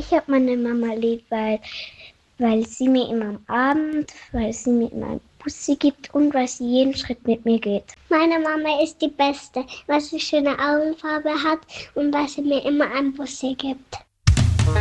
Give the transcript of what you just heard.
Ich habe meine Mama lieb, weil sie mir immer am Abend, weil sie mir immer ein Bussi gibt und weil sie jeden Schritt mit mir geht. Meine Mama ist die Beste, weil sie schöne Augenfarbe hat und weil sie mir immer ein Bussi gibt.